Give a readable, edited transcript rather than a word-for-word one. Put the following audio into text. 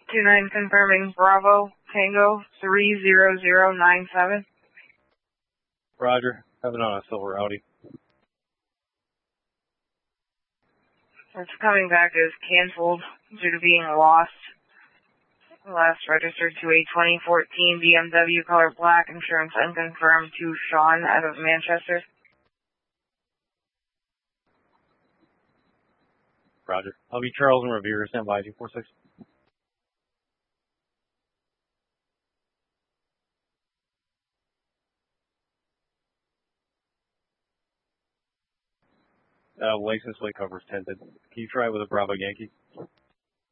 29 confirming Bravo Tango 30097. Roger. Having on a silver Audi. It's coming back as canceled due to being lost. Last registered to a 2014 BMW color black, insurance unconfirmed, to Sean out of Manchester. Roger. I'll be Charles and Revere. Stand by 246. License plate cover's tinted. Can you try with a Bravo Yankee?